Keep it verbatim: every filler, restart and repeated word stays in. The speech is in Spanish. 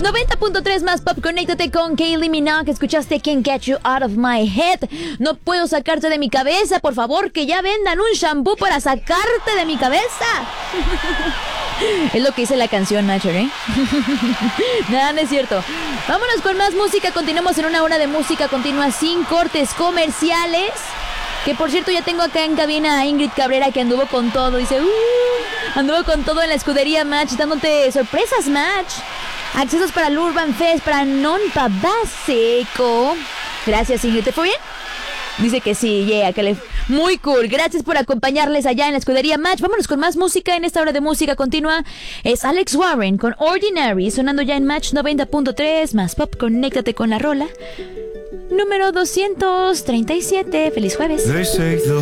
noventa punto tres más pop. Conéctate con Kylie Minogue. Escuchaste Can't Get You Out of My Head. No puedo sacarte de mi cabeza. Por favor, que ya vendan un shampoo para sacarte de mi cabeza. Es lo que dice la canción, Nacher, ¿eh? Nada, no es cierto. Vámonos con más música. Continuamos en una hora de música continua sin cortes comerciales. Que por cierto, ya tengo acá en cabina a Ingrid Cabrera, que anduvo con todo. Dice, uh, anduvo con todo en la escudería Match, dándote sorpresas, Match. Accesos para el Urban Fest, para Non-Pa Básico. Gracias, Ingrid. ¿Te fue bien? Dice que sí, yeah, que le... Muy cool, gracias por acompañarles allá en la escudería Match. Vámonos con más música en esta hora de música continua. Es Alex Warren con Ordinary, sonando ya en Match noventa punto tres más pop. Conéctate con la rola número doscientos treinta y siete. Feliz jueves.